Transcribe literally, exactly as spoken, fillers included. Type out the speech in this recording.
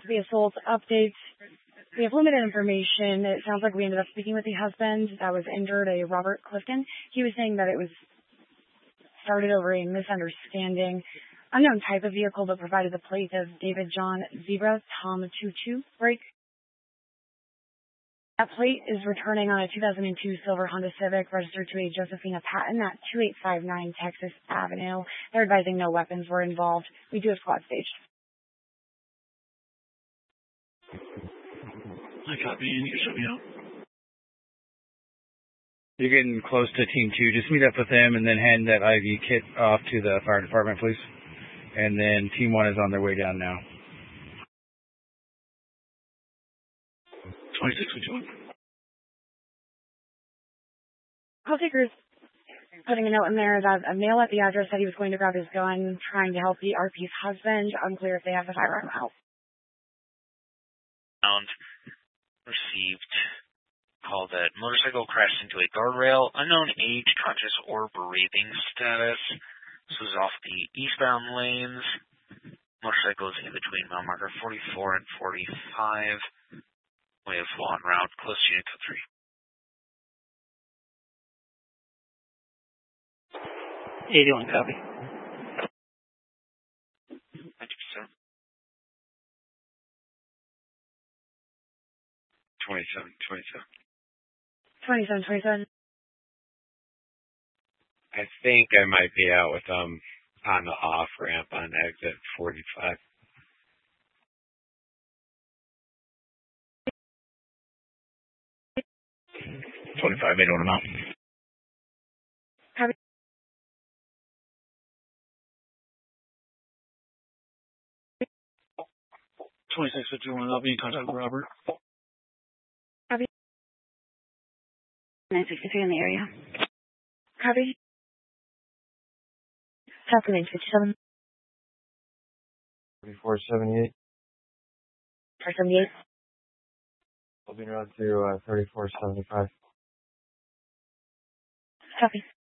The assault updates. We have limited information. It sounds like we ended up speaking with the husband that was injured, a Robert Clifton. He was saying that it was started over a misunderstanding. Unknown type of vehicle, but provided the plate of David John Zebra Tom two two break. That plate is returning on a two thousand two silver Honda Civic registered to a Josephina Patton at two eight five nine Texas Avenue. They're advising no weapons were involved. We do have squad staged. I copy, and you show me out. You're getting close to Team two. Just meet up with them and then hand that I V kit off to the fire department, please. And then Team one is on their way down now. twenty-six, would you want? Call takers putting a note in there that a male at the address said he was going to grab his gun, trying to help the R P's husband. Unclear if they have the firearm out. Found received call that motorcycle crashed into a guardrail, unknown age, conscious or breathing status. This was off the eastbound lanes. Motorcycle is in between mile marker forty-four and forty-five. We have law en route, close to unit code three. eighty-one, copy. Thank you, sir. twenty-seven, twenty-seven. twenty-seven, twenty-seven. I think I might be out with them on the off ramp on exit forty-five. twenty-five, eight on them out. Copy. twenty-six, fifty-one, I'll be in contact with Robert. Copy. nine sixty-three in the area. Copy. Copy, nine fifty-seven. forty-four seventy-eight. four seventy-eight. I'll be around to uh, thirty-four seventy-five. Copy.